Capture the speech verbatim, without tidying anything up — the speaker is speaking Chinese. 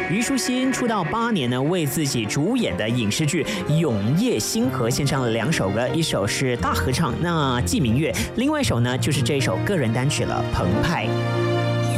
虞书欣出道八年呢，为自己主演的影视剧《永夜星河》献上了两首歌，一首是大合唱，那《寄明月》，另外一首呢就是这一首个人单曲了，《澎湃》。